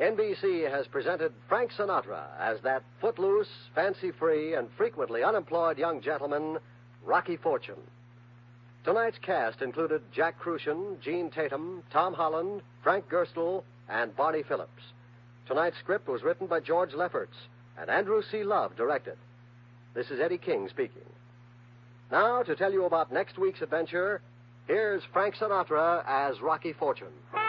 NBC has presented Frank Sinatra as that footloose, fancy-free, and frequently unemployed young gentleman, Rocky Fortune. Tonight's cast included Jack Crucian, Gene Tatum, Tom Holland, Frank Gerstle, and Barney Phillips. Tonight's script was written by George Lefferts, and Andrew C. Love directed. This is Eddie King speaking. Now, to tell you about next week's adventure, here's Frank Sinatra as Rocky Fortune.